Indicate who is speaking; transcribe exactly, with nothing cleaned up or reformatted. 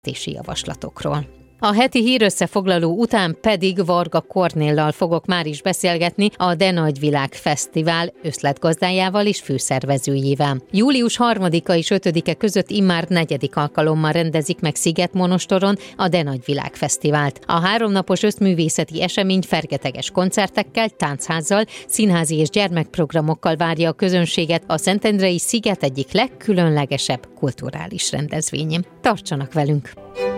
Speaker 1: javaslatokról. A heti hírösszefoglaló után pedig Varga Kornéllal fogok már is beszélgetni, a De Nagyvilág Fesztivál összletgazdájával és főszervezőjével. július harmadika és ötödike között immár negyedik alkalommal rendezik meg Szigetmonostoron a De Nagyvilág Fesztivált. A háromnapos összművészeti esemény fergeteges koncertekkel, táncházzal, színházi és gyermekprogramokkal várja a közönséget a Szentendrei Sziget egyik legkülönlegesebb kulturális rendezvényén. Tartsanak velünk!